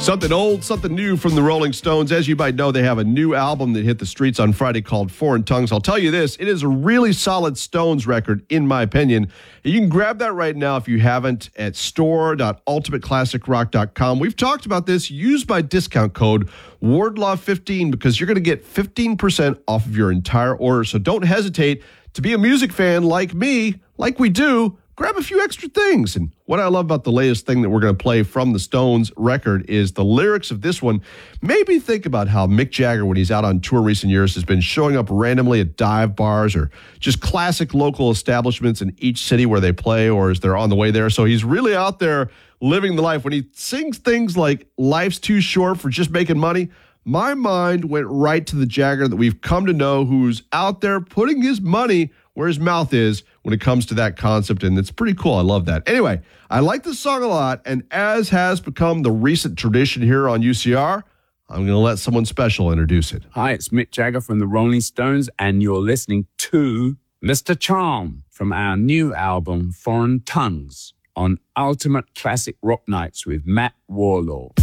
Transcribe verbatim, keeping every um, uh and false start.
Something old, something new from the Rolling Stones. As you might know, they have a new album that hit the streets on Friday called Foreign Tongues. I'll tell you this, it is a really solid Stones record, in my opinion. You can grab that right now if you haven't at store dot ultimate classic rock dot com. We've talked about this. Use my discount code Wardlaw fifteen because you're going to get fifteen percent off of your entire order. So don't hesitate to be a music fan like me, like we do. Grab a few extra things. And what I love about the latest thing that we're going to play from the Stones record is the lyrics of this one. Maybe think about how Mick Jagger, when he's out on tour recent years, has been showing up randomly at dive bars or just classic local establishments in each city where they play or as they're on the way there. So he's really out there living the life. When he sings things like life's too short for just making money, my mind went right to the Jagger that we've come to know, who's out there putting his money where his mouth is when it comes to that concept, and it's pretty cool. I love that. Anyway, I like this song a lot, and as has become the recent tradition here on U C R, I'm going to let someone special introduce it. Hi, it's Mick Jagger from the Rolling Stones, and you're listening to Mister Charm from our new album, Foreign Tongues, on Ultimate Classic Rock Nights with Matt Warlaw.